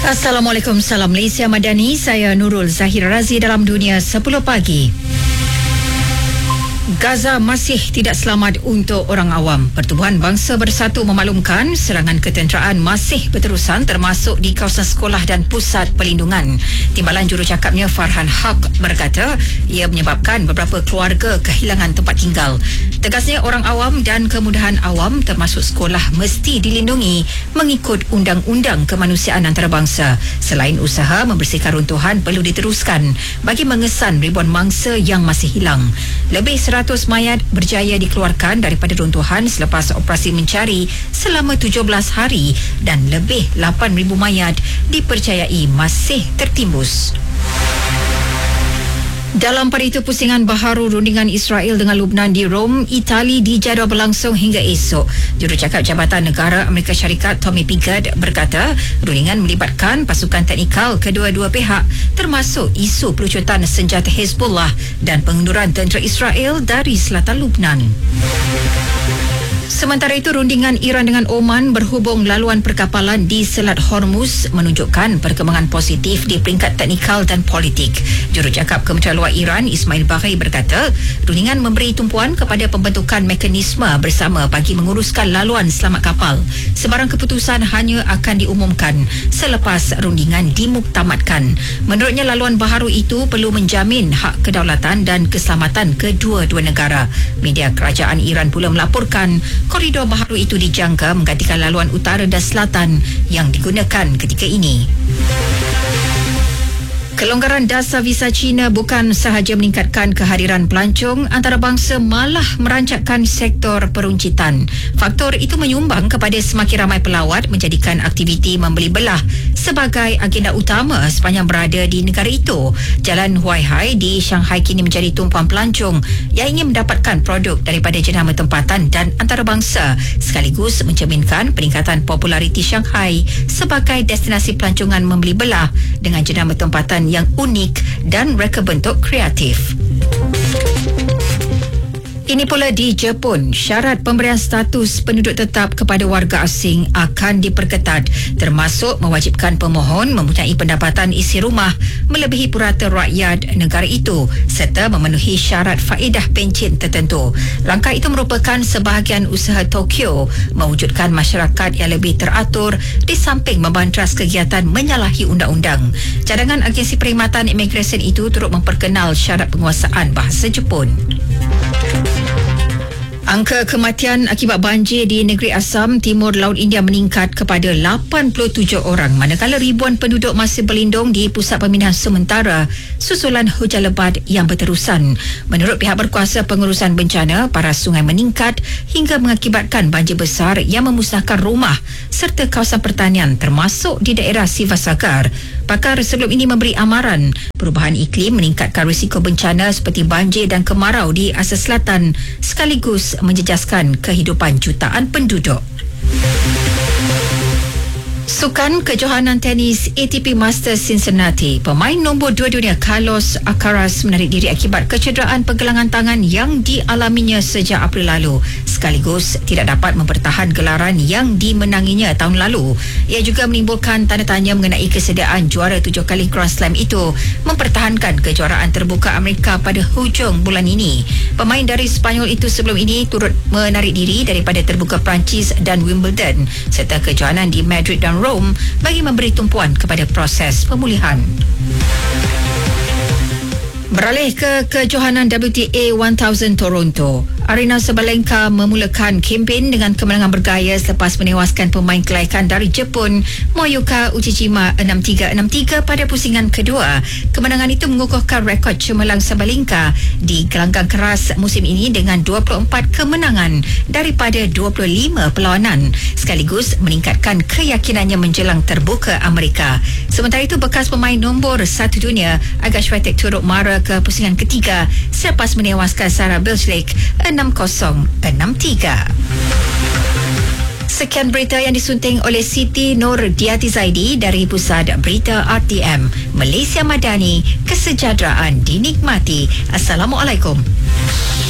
Assalamualaikum, salam Malaysia Madani. Saya Nurul Zahir Razi dalam Dunia 10 Pagi. Gaza masih tidak selamat untuk orang awam. Pertubuhan Bangsa Bersatu memaklumkan serangan ketenteraan masih berterusan termasuk di kawasan sekolah dan pusat perlindungan. Timbalan jurucakapnya Farhan Haq berkata ia menyebabkan beberapa keluarga kehilangan tempat tinggal. Tegasnya orang awam dan kemudahan awam termasuk sekolah mesti dilindungi mengikut Undang-Undang Kemanusiaan Antarabangsa. Selain usaha membersihkan runtuhan perlu diteruskan bagi mengesan ribuan mangsa yang masih hilang. Lebih 100 mayat berjaya dikeluarkan daripada runtuhan selepas operasi mencari selama 17 hari dan lebih 8,000 mayat dipercayai masih tertimbus. Dalam pada itu, pusingan baharu rundingan Israel dengan Lubnan di Rom, Itali dijadual berlangsung hingga esok. Jurucakap Jabatan Negara Amerika Syarikat Tommy Pickett berkata rundingan melibatkan pasukan teknikal kedua-dua pihak termasuk isu pelucutan senjata Hezbollah dan pengunduran tentera Israel dari selatan Lubnan. Sementara itu, rundingan Iran dengan Oman berhubung laluan perkapalan di Selat Hormuz menunjukkan perkembangan positif di peringkat teknikal dan politik. Jurucakap Kementerian Luar Iran Ismail Baghaei berkata rundingan memberi tumpuan kepada pembentukan mekanisme bersama bagi menguruskan laluan selamat kapal. Sebarang keputusan hanya akan diumumkan selepas rundingan dimuktamadkan. Menurutnya, laluan baharu itu perlu menjamin hak kedaulatan dan keselamatan kedua-dua negara. Media kerajaan Iran pula melaporkan koridor baharu itu dijangka menggantikan laluan utara dan selatan yang digunakan ketika ini. Kelonggaran dasar visa China bukan sahaja meningkatkan kehadiran pelancong antarabangsa, malah merancakkan sektor peruncitan. Faktor itu menyumbang kepada semakin ramai pelawat menjadikan aktiviti membeli belah sebagai agenda utama sepanjang berada di negara itu. Jalan Huaihai di Shanghai kini menjadi tumpuan pelancong yang ingin mendapatkan produk daripada jenama tempatan dan antarabangsa, sekaligus mencerminkan peningkatan populariti Shanghai sebagai destinasi pelancongan membeli belah dengan jenama tempatan yang unik dan reka bentuk kreatif. Ini pula di Jepun, syarat pemberian status penduduk tetap kepada warga asing akan diperketat, termasuk mewajibkan pemohon mempunyai pendapatan isi rumah melebihi purata rakyat negara itu serta memenuhi syarat faedah pencen tertentu. Langkah itu merupakan sebahagian usaha Tokyo mewujudkan masyarakat yang lebih teratur di samping membantras kegiatan menyalahi undang-undang. Cadangan Agensi Perkhidmatan Imigresen itu turut memperkenal syarat penguasaan bahasa Jepun. Angka kematian akibat banjir di negeri Assam, Timur Laut India meningkat kepada 87 orang manakala ribuan penduduk masih berlindung di pusat pemindahan sementara susulan hujan lebat yang berterusan. Menurut pihak berkuasa pengurusan bencana, paras sungai meningkat hingga mengakibatkan banjir besar yang memusnahkan rumah serta kawasan pertanian termasuk di daerah Sivasagar. Pakar sebelum ini memberi amaran perubahan iklim meningkatkan risiko bencana seperti banjir dan kemarau di Asia Selatan sekaligus menjejaskan kehidupan jutaan penduduk. Sukan kejohanan tenis ATP Masters Cincinnati, pemain nombor 2 dunia Carlos Alcaraz menarik diri akibat kecederaan pergelangan tangan yang dialaminya sejak April lalu, sekaligus tidak dapat mempertahan gelaran yang dimenanginya tahun lalu. Ia juga menimbulkan tanda tanya mengenai kesediaan juara 7 kali Grand Slam itu mempertahankan kejuaraan terbuka Amerika pada hujung bulan ini. Pemain dari Spanyol itu sebelum ini turut menarik diri daripada terbuka Perancis dan Wimbledon serta kejohanan di Madrid dan Rome bagi memberi tumpuan kepada proses pemulihan. Beralih ke kejohanan WTA 1000 Toronto, Aryna Sabalenka memulakan kempen dengan kemenangan bergaya selepas menewaskan pemain kelaikan dari Jepun Moyuka Uchijima 6-3, 6-3 pada pusingan kedua. Kemenangan itu mengukuhkan rekod cemerlang Sabalenka di gelanggang keras musim ini dengan 24 kemenangan daripada 25 perlawanan, sekaligus meningkatkan keyakinannya menjelang terbuka Amerika. Sementara itu, bekas pemain nombor 1 dunia Iga Swiatek turut mara ke pusingan ketiga selepas menewaskan Sarah Bilchlik 6-0, 6-3. Sekian berita yang disunting oleh Siti Nur Diati Zaidi dari Pusat Berita RTM. Malaysia Madani, kesejahteraan dinikmati. Assalamualaikum.